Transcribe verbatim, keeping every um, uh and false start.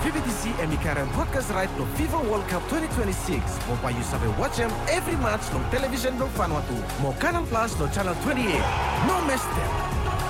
V B T C emikarang podcast right no FIFA World Cup twenty twenty-six. Mo payu sabe watch em every match no television no Vanuatu. Mo Canal Plus no channel twenty-eight. No miss them.